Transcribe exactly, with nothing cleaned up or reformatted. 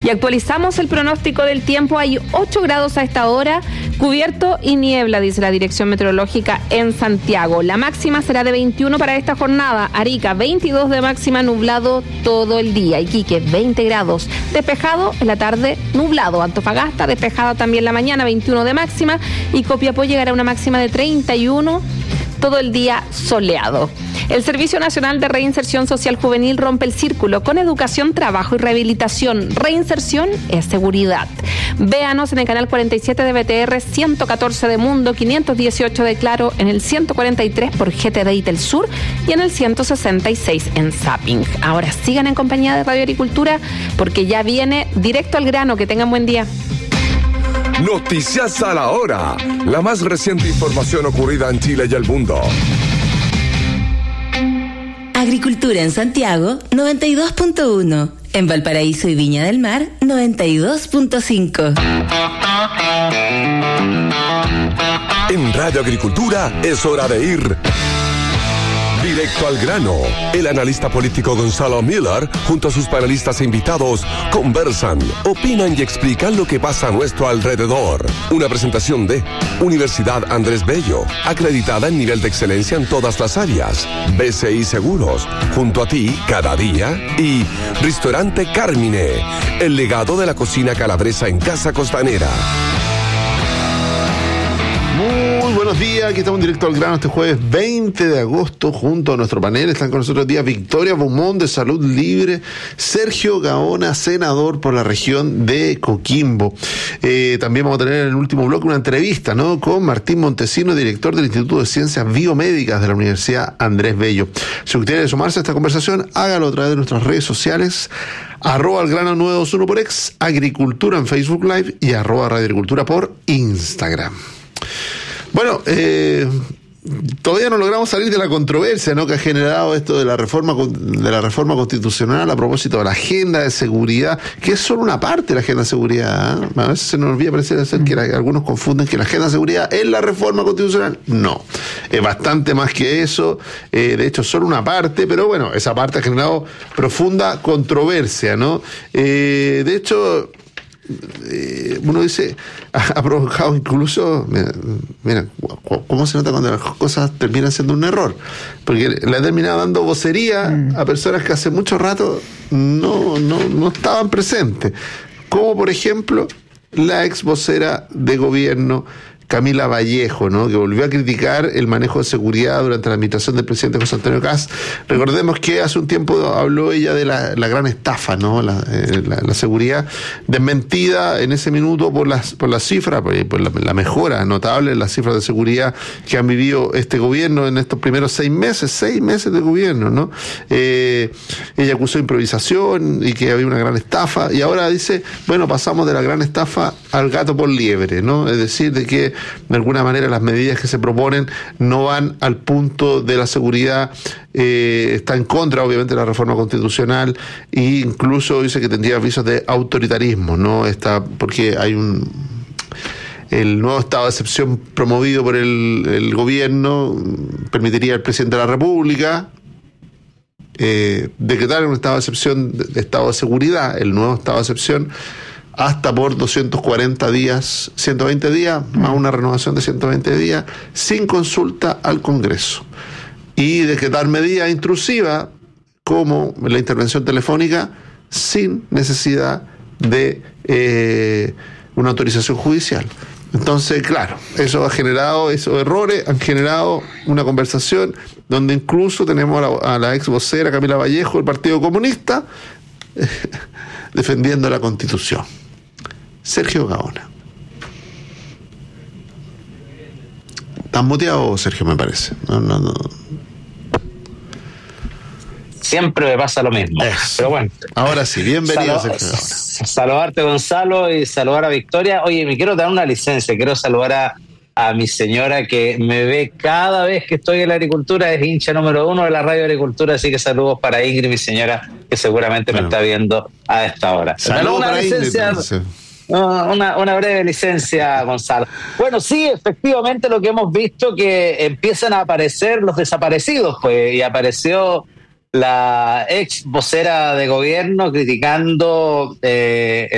Y actualizamos el pronóstico del tiempo. Hay ocho grados a esta hora, cubierto y niebla, dice la Dirección Meteorológica en Santiago. La máxima será de veintiuno para esta jornada. Arica, veintidós de máxima, nublado todo el día. Iquique, veinte grados, despejado en la tarde, nublado. Antofagasta, despejada también la mañana, veintiuno de máxima. Y Copiapó llegará a una máxima de treinta y uno, todo el día soleado. El Servicio Nacional de Reinserción Social Juvenil rompe el círculo con educación, trabajo y rehabilitación. Reinserción es seguridad. Véanos en el canal cuarenta y siete de B T R, ciento catorce de Mundo, quinientos dieciocho de Claro, en el ciento cuarenta y tres por G T D y Telsur y en el ciento sesenta y seis en Zapping. Ahora sigan en compañía de Radio Agricultura porque ya viene directo al grano. Que tengan buen día. Noticias a la hora. La más reciente información ocurrida en Chile y el mundo. Agricultura en Santiago, noventa y dos punto uno. En Valparaíso y Viña del Mar, noventa y dos punto cinco. En Radio Agricultura es hora de ir directo al grano. El analista político Gonzalo Miller, junto a sus panelistas e invitados, conversan, opinan y explican lo que pasa a nuestro alrededor. Una presentación de Universidad Andrés Bello, acreditada en nivel de excelencia en todas las áreas. B C I Seguros, junto a ti cada día. Y Restaurante Carmine, el legado de la cocina calabresa en Casa Costanera. Muy buenos días, aquí estamos directo al grano este jueves veinte de agosto junto a nuestro panel. Están con nosotros días Victoria Beaumont de Salud Libre, Sergio Gaona, senador por la región de Coquimbo. Eh, también vamos a tener en el último bloque una entrevista, ¿no?, con Martín Montesino, director del Instituto de Ciencias Biomédicas de la Universidad Andrés Bello. Si usted quiere sumarse a esta conversación, hágalo a través de nuestras redes sociales, arroba al grano nueve dos uno por X, Agricultura en Facebook Live y arroba Radio Agricultura por Instagram. Bueno, eh, todavía no logramos salir de la controversia, ¿no?, que ha generado esto de la reforma de la reforma constitucional a propósito de la agenda de seguridad, que es solo una parte de la agenda de seguridad, ¿eh? A veces se nos olvida parecer ser que la, algunos confunden que la agenda de seguridad es la reforma constitucional. No, es bastante más que eso. Eh, de hecho, solo una parte, pero bueno, esa parte ha generado profunda controversia, ¿no? Eh, de hecho, Eh, uno dice, ha, ha provocado incluso, mira, mira, cómo se nota cuando las cosas terminan siendo un error, porque le ha terminado dando vocería mm. a personas que hace mucho rato no, no, no estaban presentes, como por ejemplo la ex vocera de gobierno Camila Vallejo, ¿no?, que volvió a criticar el manejo de seguridad durante la administración del presidente José Antonio Kast. Recordemos que hace un tiempo habló ella de la, la gran estafa, ¿no?, la, eh, la, la seguridad desmentida en ese minuto por las por las cifras, por, por la, la mejora notable en las cifras de seguridad que han vivido este gobierno en estos primeros seis meses, seis meses de gobierno, ¿no? Eh, ella acusó improvisación y que había una gran estafa, y ahora dice, bueno, pasamos de la gran estafa al gato por liebre, ¿no? Es decir, de que de alguna manera las medidas que se proponen no van al punto de la seguridad, eh, está en contra obviamente de la reforma constitucional e incluso dice que tendría avisos de autoritarismo, ¿no? Está porque hay un el nuevo estado de excepción promovido por el, el gobierno permitiría al presidente de la República eh, decretar un estado de excepción de, de estado de seguridad, el nuevo estado de excepción, hasta por doscientos cuarenta días, ciento veinte días, más una renovación de ciento veinte días, sin consulta al Congreso. Y decretar medidas intrusivas, como la intervención telefónica, sin necesidad de eh, una autorización judicial. Entonces, claro, eso ha generado, esos errores han generado una conversación donde incluso tenemos a la, a la ex vocera Camila Vallejo del Partido Comunista eh, defendiendo la Constitución. Sergio Gaona. ¿Estás muteado, Sergio, me parece? No, no, no. Siempre me pasa lo mismo. Eso. Pero bueno. Ahora sí, bienvenido, Salu- Sergio Gaona. Saludarte, Gonzalo, y saludar a Victoria. Oye, me quiero dar una licencia, quiero saludar a, a mi señora que me ve cada vez que estoy en la agricultura, es hincha número uno de la Radio Agricultura, así que saludos para Ingrid, mi señora, que seguramente bueno. me está viendo a esta hora. Saludos para licencia, Ingrid. Una, una breve licencia, Gonzalo. Bueno, sí, efectivamente lo que hemos visto que empiezan a aparecer los desaparecidos, pues, y apareció la ex vocera de gobierno criticando eh,